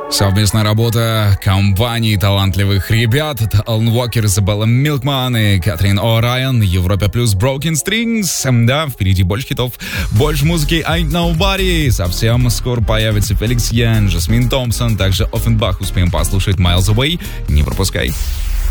Совместная работа компании талантливых ребят. Это Алан Уокер, Изабелла Милкман и Катрин О'Райан. Европа плюс Broken Strings. Да, впереди больше хитов, больше музыки. Ain't Nobody. Совсем скоро появится Феликс Ян, Жасмин Томпсон. Также Оффенбах успеем послушать Miles Away. Не пропускай.